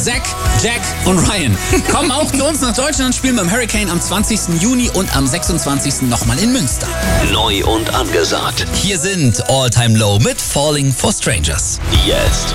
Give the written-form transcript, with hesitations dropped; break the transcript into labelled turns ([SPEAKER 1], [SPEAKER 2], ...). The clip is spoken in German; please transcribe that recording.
[SPEAKER 1] Zack, Jack und Ryan kommen auch zu uns nach Deutschland und spielen beim Hurricane am 20. Juni und am 26. nochmal in Münster.
[SPEAKER 2] Neu und angesagt.
[SPEAKER 3] Hier sind All Time Low mit Falling for Strangers.
[SPEAKER 2] Jetzt.